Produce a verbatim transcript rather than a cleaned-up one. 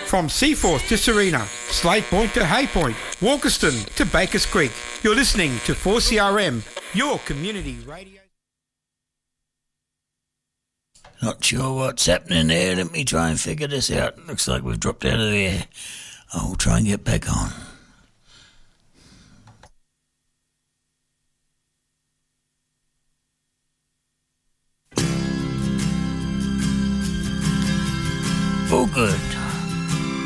From Seaforth to Serena, Slate Point to Hay Point, Walkerston to Bakers Creek, you're listening to four C R M, your community radio. Not sure what's happening there. Let me try and figure this out. Looks like we've dropped out of the air. I'll try and get back on. Oh, good.